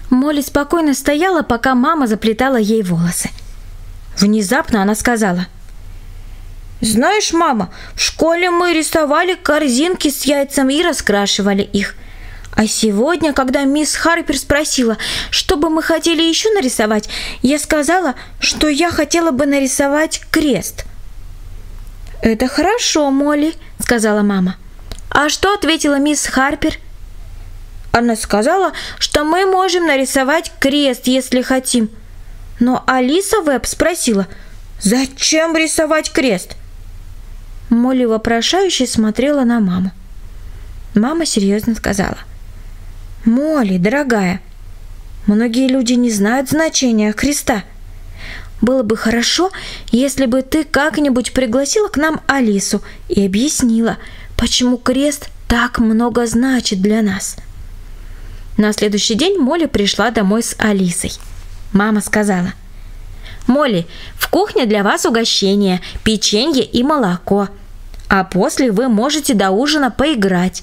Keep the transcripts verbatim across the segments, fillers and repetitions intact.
Молли спокойно стояла, пока мама заплетала ей волосы. Внезапно она сказала: «Знаешь, мама, в школе мы рисовали корзинки с яйцем и раскрашивали их. А сегодня, когда мисс Харпер спросила, что бы мы хотели еще нарисовать, я сказала, что я хотела бы нарисовать крест». «Это хорошо, Молли», — сказала мама. «А что ответила мисс Харпер?» «Она сказала, что мы можем нарисовать крест, если хотим. Но Алиса Веб спросила, зачем рисовать крест?» Молли вопрошающе смотрела на маму. Мама серьезно сказала: «Молли, дорогая, многие люди не знают значения креста. Было бы хорошо, если бы ты как-нибудь пригласила к нам Алису и объяснила, почему крест так много значит для нас». На следующий день Молли пришла домой с Алисой. Мама сказала: «Молли, в кухне для вас угощение, печенье и молоко, а после вы можете до ужина поиграть».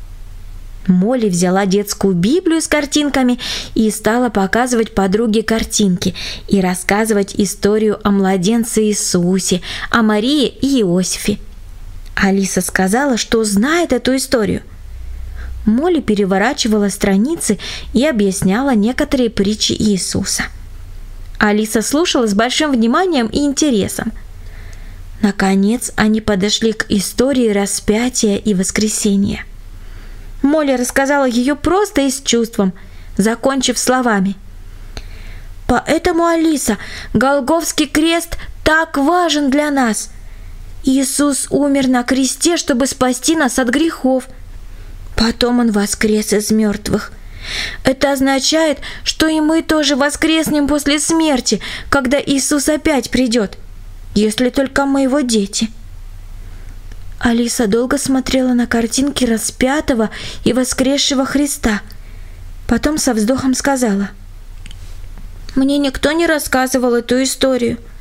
Молли взяла детскую Библию с картинками и стала показывать подруге картинки и рассказывать историю о младенце Иисусе, о Марии и Иосифе. Алиса сказала, что знает эту историю. Молли переворачивала страницы и объясняла некоторые притчи Иисуса. Алиса слушала с большим вниманием и интересом. Наконец они подошли к истории распятия и воскресения. Молли рассказала ее просто и с чувством, закончив словами: «Поэтому, Алиса, Голгофский крест так важен для нас. Иисус умер на кресте, чтобы спасти нас от грехов. Потом Он воскрес из мертвых. Это означает, что и мы тоже воскреснем после смерти, когда Иисус опять придет, если только мы Его дети». Алиса долго смотрела на картинки распятого и воскресшего Христа. Потом со вздохом сказала: «Мне никто не рассказывал эту историю.